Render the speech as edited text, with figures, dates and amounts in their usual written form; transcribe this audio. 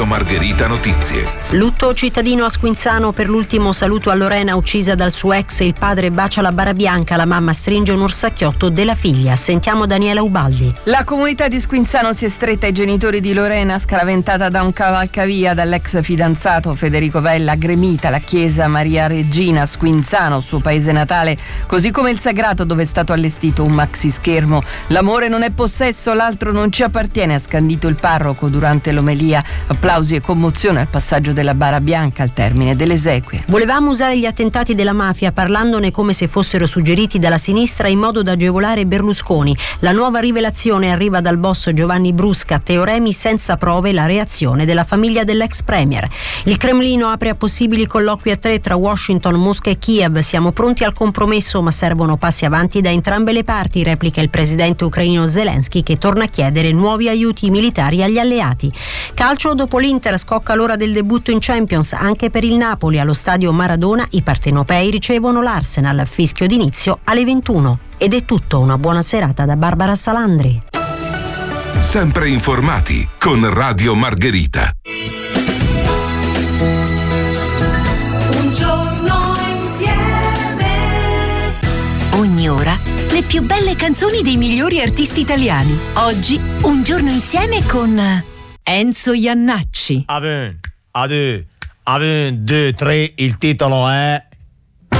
Margherita Notizie. Lutto cittadino a Squinzano per l'ultimo saluto a Lorena uccisa dal suo ex. Il padre bacia la bara bianca, la mamma stringe un orsacchiotto della figlia. Sentiamo Daniela Ubaldi. La comunità di Squinzano si è stretta ai genitori di Lorena, scaraventata da un cavalcavia dall'ex fidanzato Federico Vella, gremita la chiesa Maria Regina a Squinzano, suo paese natale, così come il sagrato dove è stato allestito un maxi schermo. L'amore non è possesso, l'altro non ci appartiene, ha scandito il parroco durante l'omelia. Applausi e commozione al passaggio della bara bianca al termine delle esequie. Volevamo usare gli attentati della mafia parlandone come se fossero suggeriti dalla sinistra in modo da agevolare Berlusconi. La nuova rivelazione arriva dal boss Giovanni Brusca, teoremi senza prove, la reazione della famiglia dell'ex premier. Il Cremlino apre a possibili colloqui a 3 tra Washington, Mosca e Kiev. Siamo pronti al compromesso, ma servono passi avanti da entrambe le parti, replica il presidente ucraino Zelensky, che torna a chiedere nuovi aiuti militari agli alleati. Calcio, dopo l'Inter scocca l'ora del debutto in Champions anche per il Napoli. Allo stadio Maradona i partenopei ricevono l'Arsenal, fischio d'inizio alle 21. Ed è tutto, una buona serata da Barbara Salandri. Sempre informati con Radio Margherita. Un giorno insieme. Ogni ora le più belle canzoni dei migliori artisti italiani. Oggi un giorno insieme con Enzo Iannacci. A 1, 2, 3, il titolo è